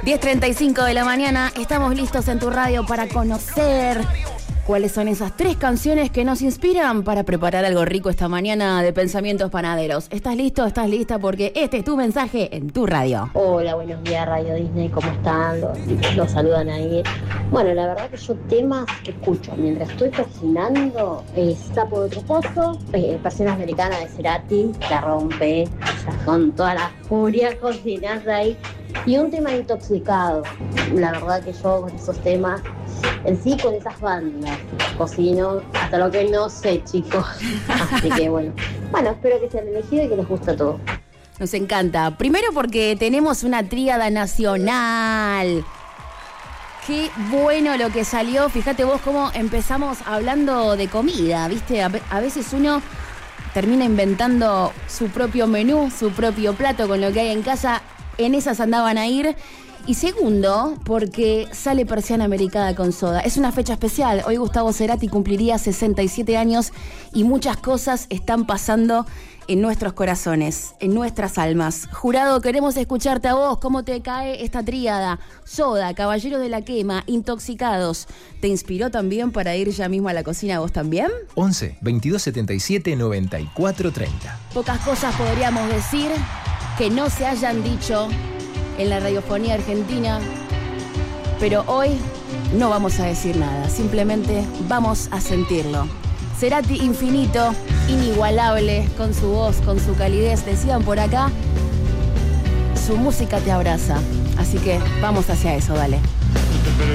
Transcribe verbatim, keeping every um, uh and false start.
diez treinta y cinco de la mañana, estamos listos en tu radio para conocer cuáles son esas tres canciones que nos inspiran para preparar algo rico esta mañana de Pensamientos Panaderos. ¿Estás listo? ¿Estás lista? Porque este es tu mensaje en tu radio. Hola, buenos días Radio Disney, ¿cómo están? Los, los saludan ahí. Bueno, la verdad que yo temas que escucho mientras estoy cocinando es Sapo de otro pozo, eh, Persiana Americana de Cerati, la rompe, ya con toda la furia cocinando ahí. Y un tema intoxicado. La verdad que yo con esos temas, en sí con esas bandas, cocino hasta lo que no sé, chicos. Así que bueno, bueno, espero que sean elegidos y que les guste todo. Nos encanta. Primero porque tenemos una tríada nacional. Qué bueno lo que salió. Fíjate vos cómo empezamos hablando de comida, ¿viste? A, a veces uno termina inventando su propio menú, su propio plato con lo que hay en casa. En esas andaban a ir. Y segundo, porque sale Persiana Americana con soda. Es una fecha especial. Hoy Gustavo Cerati cumpliría sesenta y siete años y muchas cosas están pasando en nuestros corazones, en nuestras almas. Jurado, queremos escucharte a vos. ¿Cómo te cae esta tríada? Soda, Caballeros de la Quema, Intoxicados. ¿Te inspiró también para ir ya mismo a la cocina vos también? once, veintidós setenta y siete, noventa y cuatro treinta. Pocas cosas podríamos decir que no se hayan dicho en la radiofonía argentina, pero hoy no vamos a decir nada, simplemente vamos a sentirlo. Cerati infinito, inigualable, con su voz, con su calidez, decían por acá, su música te abraza, así que vamos hacia eso, dale.